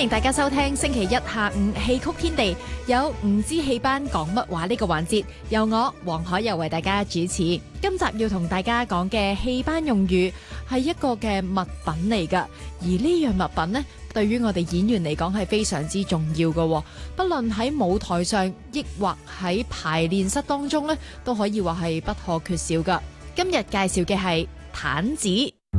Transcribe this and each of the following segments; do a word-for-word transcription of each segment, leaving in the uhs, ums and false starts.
迎大家收聽星期一下午戲曲天地，有唔知戲班講乜話呢個環節，由我黃海柔為大家主持。今集要同大家講嘅戲班用語係一個嘅物品嚟㗎，而呢樣物品呢，對於我哋演員嚟講係非常之重要嘅，不論喺舞台上，抑或喺排練室當中呢，都可以話係不可缺少㗎。今日介紹嘅係毯子。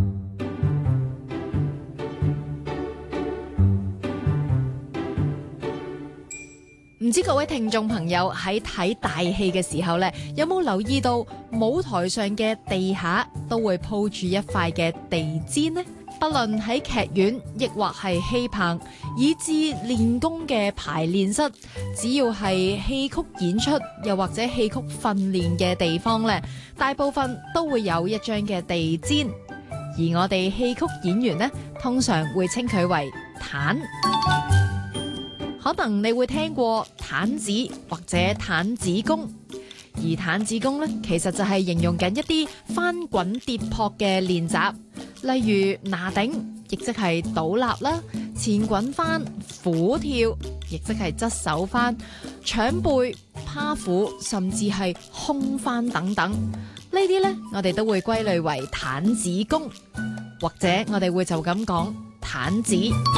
唔知各位聽眾朋友喺睇大戲嘅時候呢，有冇留意到舞台上嘅地下都會鋪住一塊嘅地氈呢？不論喺劇院，亦或係戲棚，以至練功嘅排練室，只要係戲曲演出，又或者戲曲訓練嘅地方呢，大部分都會有一張嘅地氈，而我哋戲曲演員呢，通常會稱佢為毯。可能你會聽過毯子或者毯子功，而毯子功呢，其實就係形容緊一啲翻滾跌撲嘅練習，例如拿頂，亦即係倒立啦；前滾翻、虎跳，亦即係側手翻、搶背、趴虎，甚至係空翻等等。呢啲呢，我哋都會歸類為毯子功，或者我哋會就咁講毯子。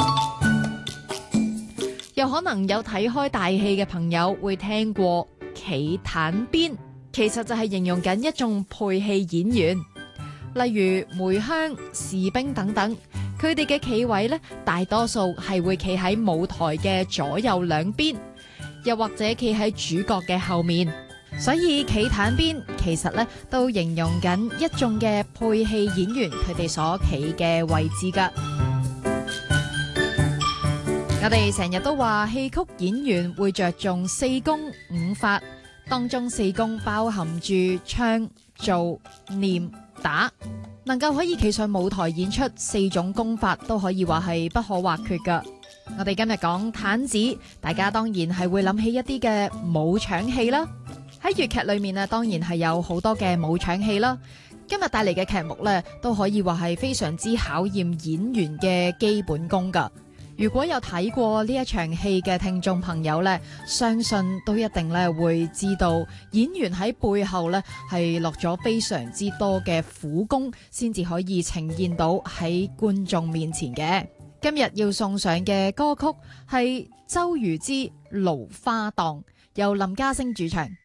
有可能有睇開大戲嘅朋友會聽過企毯邊，其實就係形容緊一眾配戲演員，例如梅香、士兵等等，佢哋嘅企位呢，大多數係會企喺舞台嘅左右兩邊，又或者企喺主角嘅後面，所以企毯邊其實呢都形容緊一眾嘅配戲演員佢哋所企嘅位置㗎。我哋成日都話戲曲演員會着重四功五法，當中四功包含住唱、做、念、打，能夠可以企上舞台演出四種功法都可以話係不可或缺噶。我哋今日講毯子，大家當然係會諗起一啲嘅武場戲啦。喺粵劇裏面啊，當然係有好多嘅武場戲啦。今日帶嚟嘅劇目呢，都可以話係非常之考驗演員嘅基本功噶。如果有睇過呢一場戲嘅聽眾朋友呢，相信都一定咧會知道演員喺背後呢係落咗非常之多嘅苦功，先至可以呈現到喺觀眾面前嘅。今日要送上嘅歌曲係周瑜之《蘆花蕩》，由林家聲主唱。